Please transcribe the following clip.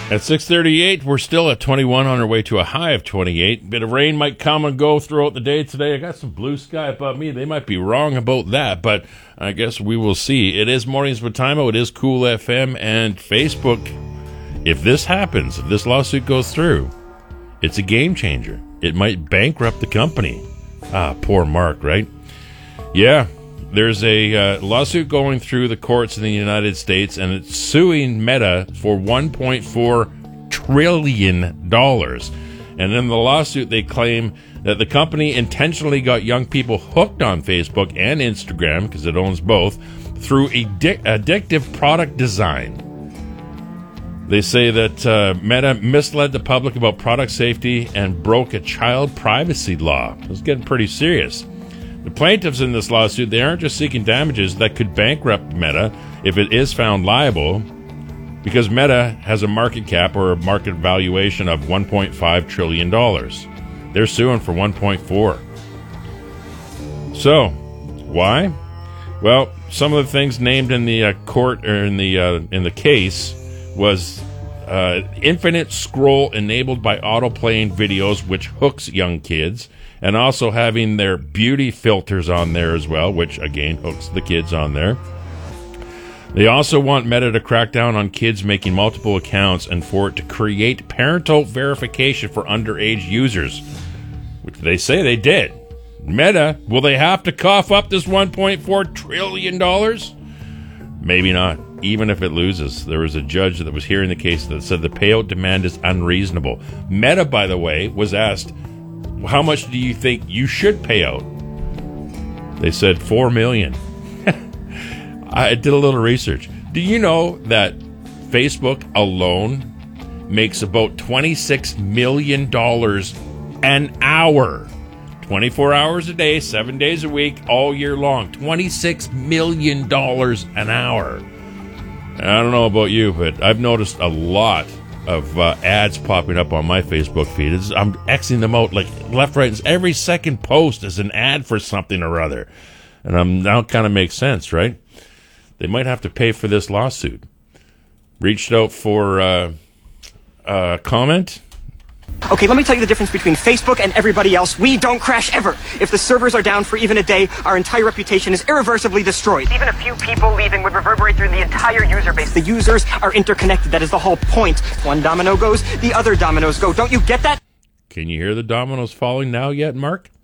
At 6:38, we're still at 21 on our way to a high of 28. Bit of rain might come and go throughout the day today. I got some blue sky above me. They might be wrong about that, but I guess we will see. It is Mornings with Timo. It is Cool FM and Facebook. If this happens, if this lawsuit goes through, it's a game changer. It might bankrupt the company. Poor Mark, right? Yeah. There's a lawsuit going through the courts in the United States, and it's suing Meta for $1.4 trillion. And in the lawsuit, they claim that the company intentionally got young people hooked on Facebook and Instagram, because it owns both, through addictive product design. They say that Meta misled the public about product safety and broke a child privacy law. It's getting pretty serious. The plaintiffs in this lawsuit, they aren't just seeking damages that could bankrupt Meta if it is found liable, because Meta has a market cap or a market valuation of $1.5 trillion. They're suing for 1.4. So, why? Well, some of the things named in the court or in the case was infinite scroll enabled by auto-playing videos, which hooks young kids, and also having their beauty filters on there as well, which, again, hooks the kids on there. They also want Meta to crack down on kids making multiple accounts and for it to create parental verification for underage users, which they say they did. Meta, will they have to cough up this $1.4 trillion? Maybe not, even if it loses. There was a judge that was hearing the case that said the payout demand is unreasonable. Meta, by the way, was asked, how much do you think you should pay out? They said $4 million. I did a little research. Do you know that Facebook alone makes about $26 million an hour? 24 hours a day, 7 days a week, all year long. $26 million an hour. I don't know about you, but I've noticed a lot of ads popping up on my Facebook feed. I'm Xing them out like left, right. Every second post is an ad for something or other. And now it kind of makes sense, right? They might have to pay for this lawsuit. Reached out for comment. Okay, let me tell you the difference between Facebook and everybody else. We don't crash ever. If the servers are down for even a day, our entire reputation is irreversibly destroyed. Even a few people leaving would reverberate through the entire user base. The users are interconnected. That is the whole point. If one domino goes, the other dominoes go. Don't you get that? Can you hear the dominoes falling now yet, Mark?